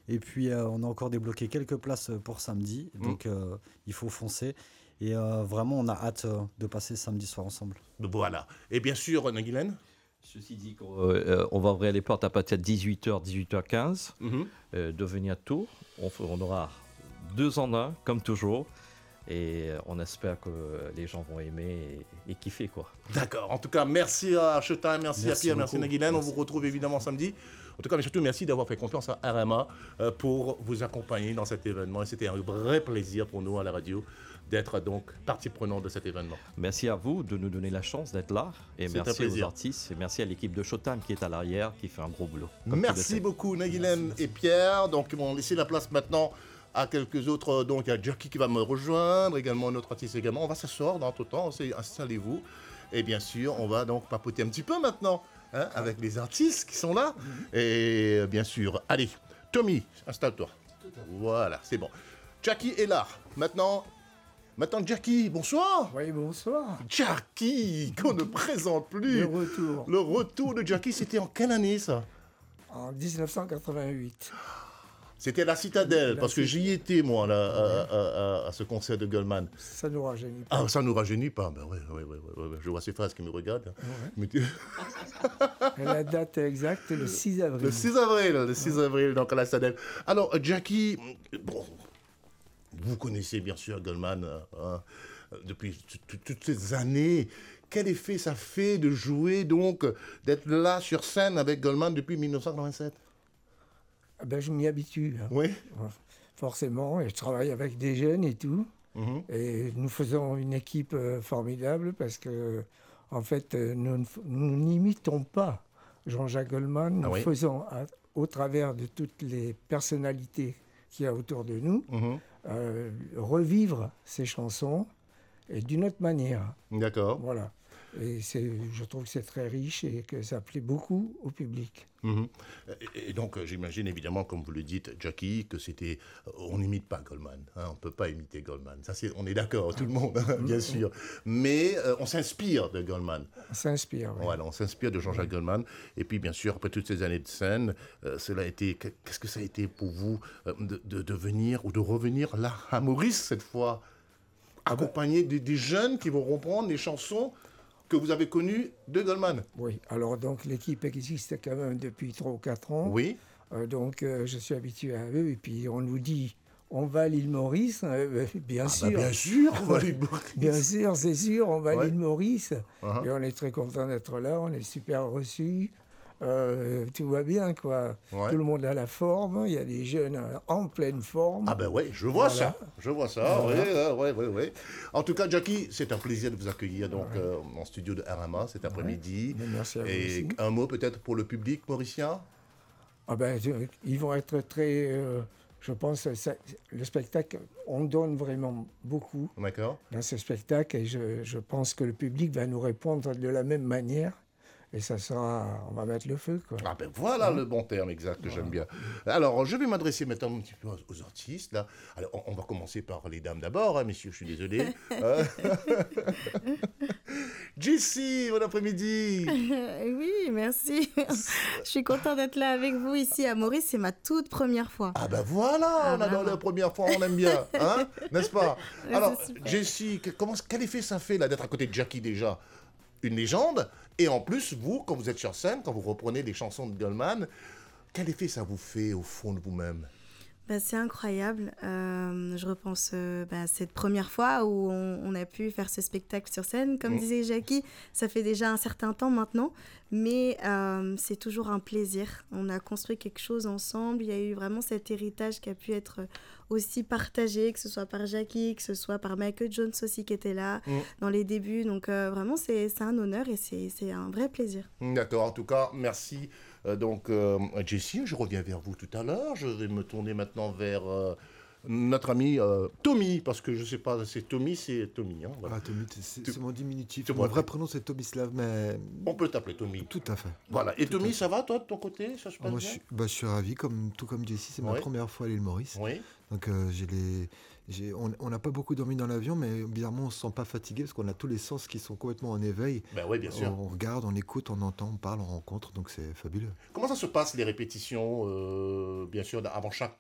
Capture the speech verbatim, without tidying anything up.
Et puis, euh, on a encore débloqué quelques places pour samedi. Donc, euh, il faut foncer. Et euh, vraiment, on a hâte euh, de passer samedi soir ensemble. Voilà. Et bien sûr, Nagilène. Ceci dit, qu'on, euh, on va ouvrir les portes à partir de dix-huit heures, dix-huit heures quinze, Mm-hmm. euh, de venir tôt. On, f- on aura deux en un, comme toujours. Et euh, on espère que les gens vont aimer et, et kiffer, quoi. D'accord. En tout cas, merci à Showtime, merci, Merci à Pierre, merci beaucoup. Nagilène. On Merci. vous retrouve évidemment samedi. En tout cas, mais surtout, merci d'avoir fait confiance à R M A euh, pour vous accompagner dans cet événement. Et c'était un vrai plaisir pour nous à la radio d'être donc partie prenante de cet événement. Merci à vous de nous donner la chance d'être là. Et C'est un merci plaisir. aux artistes. Et merci à l'équipe de Showtime qui est à l'arrière, qui fait un gros boulot. comme tu le Merci sais. beaucoup Nagilène et Pierre. Donc, ils vont laisser la place maintenant à quelques autres. Donc, il y a Jackie qui va me rejoindre, également notre artiste également. On va s'asseoir dans tout temps, installez-vous. Et bien sûr, on va donc papoter un petit peu maintenant hein, avec les artistes qui sont là. Et bien sûr, allez, Tommy, installe-toi. Voilà, c'est bon. Jackie est là. Maintenant, maintenant Jackie, bonsoir. Oui, bonsoir. Jackie, qu'on ne présente plus. Le retour Le retour de Jackie, c'était en quelle année ça? en dix-neuf cent quatre-vingt-huit. C'était la Citadelle, La parce que Citadelle. j'y étais, moi, là, à, à- à- à ce concert de Goldman. Ça nous rajeunit pas. Ah, ça ne nous rajeunit pas. Ben ouais, ouais, ouais, ouais, ouais. Je vois ces phrases qui me regardent. Mais tu- Et la date exacte, le six avril. Le six avril, le six avril, donc à la Citadelle. Alors, euh, Jackie, bon, vous connaissez bien sûr Goldman euh, hein, depuis t- t- toutes ces années. Quel effet ça fait de jouer, donc, d'être là sur scène avec Goldman depuis mille neuf cent quatre-vingt-sept? Ah ben, je m'y habitue. hein. Oui. Forcément, et je travaille avec des jeunes et tout. Mhm. Et nous faisons une équipe euh, formidable parce que, en fait, euh, nous ne f- nous n'imitons pas Jean-Jacques Goldman. Nous Ah oui. faisons, à- au travers de toutes les personnalités qu'il y a autour de nous, Mhm. euh, revivre ces chansons et d'une autre manière. D'accord. Voilà. Et c'est, je trouve que c'est très riche et que ça plaît beaucoup au public. Mhm. Et, et donc, euh, j'imagine évidemment, comme vous le dites, Jackie, que c'était. euh, On n'imite pas Goldman. Hein, on ne peut pas imiter Goldman. Ça, c'est, on est d'accord, tout le monde, hein, bien sûr. Mais euh, on s'inspire de Goldman. On s'inspire. oui. Voilà, on s'inspire de Jean-Jacques Goldman. Et puis, bien sûr, après toutes ces années de scène, euh, cela a été. Qu'est-ce que ça a été pour vous euh, de, de, de venir ou de revenir là à Maurice cette fois, accompagné des, des jeunes qui vont reprendre les chansons que vous avez connues de Goldman? Oui, alors donc l'équipe existe quand même depuis trois ou quatre ans. Oui. Euh, donc euh, je suis habitué à eux. Et puis on nous dit, on va à l'île Maurice. Euh, bien Ah, sûr. bah, bien sûr, on va les Bien sûr, c'est sûr, on va Ouais. à l'île Maurice. Uh-huh. Et on est très content d'être là, on est super reçus. Euh, tout va bien, quoi. Ouais. Tout le monde a la forme, il y a des jeunes euh, en pleine forme. Ah ben oui, je vois Voilà. ça, je vois ça, Voilà. oui, oui, oui, oui. En tout cas, Jackie, c'est un plaisir de vous accueillir donc euh, en studio de R M A cet après-midi. Mais merci à vous Et aussi. un mot peut-être pour le public mauricien? Ah ben, je- ils vont être très... euh, je pense, ça- le spectacle, on donne vraiment beaucoup D'accord. dans ce spectacle et je, je pense que le public va nous répondre de la même manière et ça sera... On va mettre le feu, quoi. Ah ben voilà le bon terme exact que j'aime bien. Alors, je vais m'adresser maintenant un petit peu aux, aux artistes. Là. Alors, on, on va commencer par les dames d'abord, hein, messieurs, je suis désolé. Euh, Jessie, bon après-midi. Oui, merci. Je suis contente d'être là avec vous ici à Maurice. C'est ma toute première fois. Ah ben voilà, Ah, on a dans vraiment. la première fois, on aime bien, hein, n'est-ce pas? Ouais, Alors, c'est super. Jessie, que- comment, quel effet ça fait là d'être à côté de Jackie déjà? Une légende, et en plus, vous, quand vous êtes sur scène, quand vous reprenez les chansons de Goldman, quel effet ça vous fait au fond de vous-même? Bah, c'est incroyable. Euh, je repense euh, bah, cette première fois où on, on a pu faire ce spectacle sur scène. Comme Mm. disait Jackie, ça fait déjà un certain temps maintenant, mais euh, c'est toujours un plaisir. On a construit quelque chose ensemble. Il y a eu vraiment cet héritage qui a pu être aussi partagé, que ce soit par Jackie, que ce soit par Michael Jones aussi qui était là Mm. dans les débuts. Donc euh, vraiment, c'est c'est un honneur et c'est c'est un vrai plaisir. D'accord, en tout cas, merci. Euh, donc, euh, Jessie, je reviens vers vous tout à l'heure. Je vais me tourner maintenant vers euh, notre ami euh, Tommy, parce que je ne sais pas, c'est Tommy, c'est Tommy. Hein, voilà. Ah, Tommy, c'est Tu- c'est mon diminutif. tu Mon vois. vrai prénom, c'est Tomislav, mais On peut t'appeler Tommy. tout à fait. Voilà. Et Tout à Tommy, fait. ça va, toi, de ton côté? Ça se passe Moi, je bien? suis, bah, je suis ravi, comme, tout comme Jessie, c'est ma Ouais. première fois à l'île Maurice. Oui. Donc, euh, j'ai les, j'ai, on on n'a pas beaucoup dormi dans l'avion, mais bizarrement, on ne se sent pas fatigué parce qu'on a tous les sens qui sont complètement en éveil. Ben oui, bien sûr. On regarde, on écoute, on entend, on parle, on rencontre, donc c'est fabuleux. Comment ça se passe, les répétitions, euh, bien sûr, avant chaque